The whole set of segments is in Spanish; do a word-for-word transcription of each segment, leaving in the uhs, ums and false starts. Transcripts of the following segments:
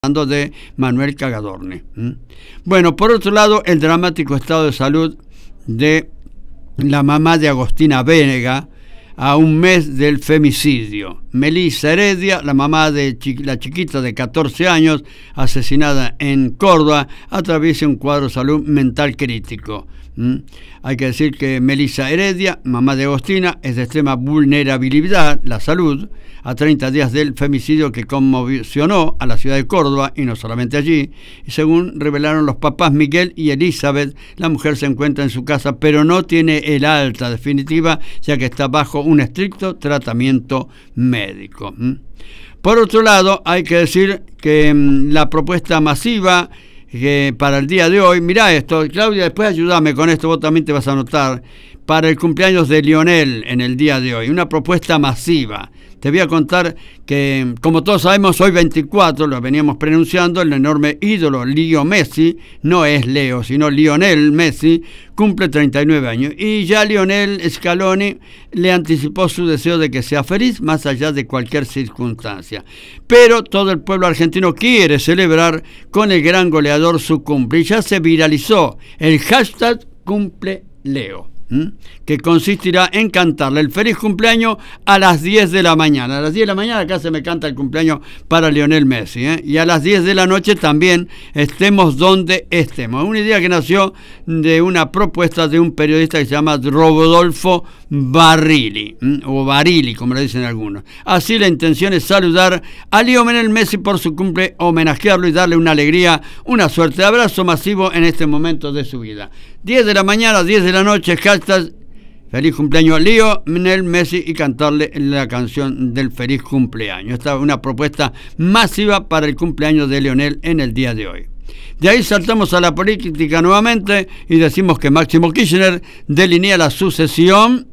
hablando de Manuel Cagadorni. ¿Mm? Bueno, por otro lado, el dramático estado de salud de la mamá de Agostina Bénega a un mes del femicidio. Melissa Heredia, la mamá de chi- la chiquita de catorce años, asesinada en Córdoba, atraviesa un cuadro de salud mental crítico. ¿Mm? Hay que decir que Melissa Heredia, mamá de Agostina, es de extrema vulnerabilidad, la salud, a treinta días del femicidio que conmocionó a la ciudad de Córdoba, y no solamente allí. Y según revelaron los papás Miguel y Elizabeth, la mujer se encuentra en su casa, pero no tiene el alta definitiva, ya que está bajo un estricto tratamiento médico. ¿Mm? Por otro lado, hay que decir que mmm, la propuesta masiva que para el día de hoy, mirá esto, Claudia, después ayúdame con esto, vos también te vas a anotar, para el cumpleaños de Lionel en el día de hoy, una propuesta masiva. Te voy a contar que, como todos sabemos, hoy veinticuatro, lo veníamos pronunciando, el enorme ídolo Leo Messi, no es Leo, sino Lionel Messi, cumple treinta y nueve años. Y ya Lionel Scaloni le anticipó su deseo de que sea feliz, más allá de cualquier circunstancia. Pero todo el pueblo argentino quiere celebrar con el gran goleador su cumple. Y ya se viralizó el hashtag cumple Leo, que consistirá en cantarle el feliz cumpleaños a las diez de la mañana. A las diez de la mañana acá se me canta el cumpleaños para Lionel Messi, ¿eh? Y a las diez de la noche también, estemos donde estemos. Una idea que nació de una propuesta de un periodista que se llama Rodolfo Barili, ¿eh? o Barili, como le dicen algunos. Así la intención es saludar a Lionel Messi por su cumple, homenajearlo y darle una alegría, una suerte de abrazo masivo en este momento de su vida. diez de la mañana, diez de la noche, hashtag feliz cumpleaños Lionel Messi, y cantarle la canción del feliz cumpleaños. Esta es una propuesta masiva para el cumpleaños de Lionel en el día de hoy. De ahí saltamos a la política nuevamente y decimos que Máximo Kirchner delinea la sucesión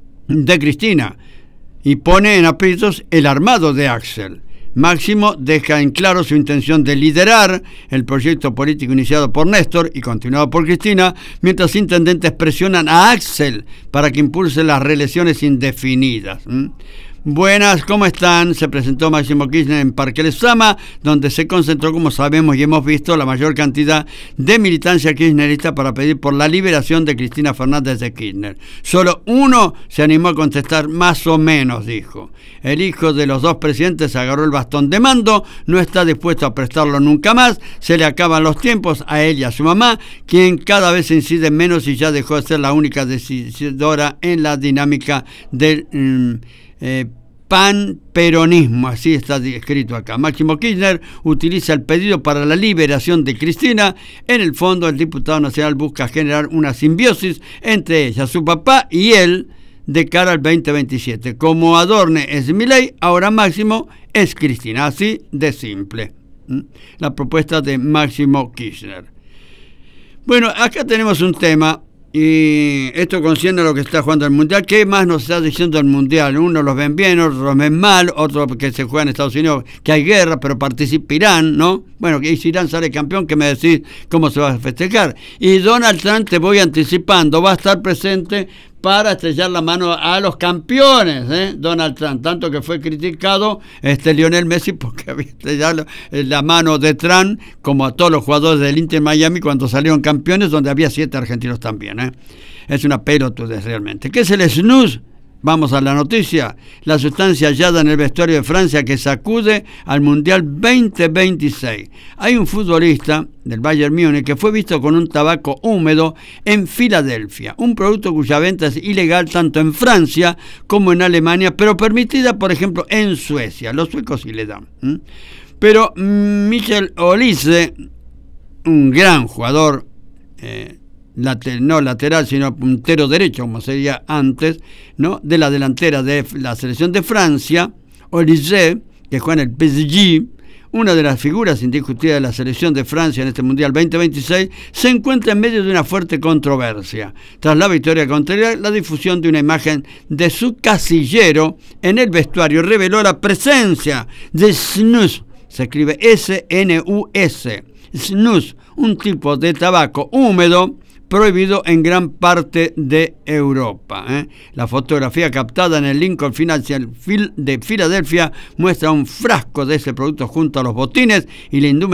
de Cristina y pone en aprietos el armado de Axel. Máximo deja en claro su intención de liderar el proyecto político iniciado por Néstor y continuado por Cristina, mientras intendentes presionan a Axel para que impulse las reelecciones indefinidas. ¿Mm? Buenas, ¿cómo están? Se presentó Máximo Kirchner en Parque Lezama, donde se concentró, como sabemos y hemos visto, la mayor cantidad de militancia kirchnerista para pedir por la liberación de Cristina Fernández de Kirchner. Solo uno se animó a contestar más o menos, dijo. El hijo de los dos presidentes agarró el bastón de mando, no está dispuesto a prestarlo nunca más, se le acaban los tiempos a él y a su mamá, quien cada vez incide menos y ya dejó de ser la única decidora en la dinámica del mm, eh, panperonismo, así está escrito acá. Máximo Kirchner utiliza el pedido para la liberación de Cristina. En el fondo, el diputado nacional busca generar una simbiosis entre ella, su papá y él, de cara al veinte veintisiete. Como Adorne es Milei, ahora Máximo es Cristina, así de simple. ¿Mm? La propuesta de Máximo Kirchner. Bueno, acá tenemos un tema, y esto concierne a lo que está jugando el Mundial. ¿Qué más nos está diciendo el Mundial? Unos los ven bien, otros los ven mal, otros que se juega en Estados Unidos, que hay guerra, pero participa Irán, ¿no? Bueno, que si Irán sale campeón, ¿qué me decís cómo se va a festejar? Y Donald Trump, te voy anticipando, va a estar presente para estrellar la mano a los campeones, ¿eh? Donald Trump, tanto que fue criticado este Lionel Messi porque había estrellado la mano de Trump, como a todos los jugadores del Inter Miami cuando salieron campeones, donde había siete argentinos también, ¿eh? Es una pelotudez realmente. ¿Qué es el snus? Vamos a la noticia. La sustancia hallada en el vestuario de Francia que sacude al Mundial veinte veintiséis. Hay un futbolista del Bayern Múnich que fue visto con un tabaco húmedo en Filadelfia, un producto cuya venta es ilegal tanto en Francia como en Alemania, pero permitida, por ejemplo, en Suecia. Los suecos sí le dan. ¿Mm? Pero Michel Olise, un gran jugador, eh, Later, no lateral, sino puntero derecho, como sería antes, ¿no? De la delantera de la selección de Francia, Olise, que juega en el P S G, una de las figuras indiscutidas de la selección de Francia en este Mundial veinte veintiséis, se encuentra en medio de una fuerte controversia. Tras la victoria contra Irak, la difusión de una imagen de su casillero en el vestuario reveló la presencia de snus, se escribe S N U S, snus, un tipo de tabaco húmedo prohibido en gran parte de Europa. ¿eh? La fotografía captada en el Lincoln Financial de Filadelfia muestra un frasco de ese producto junto a los botines y la indumentaria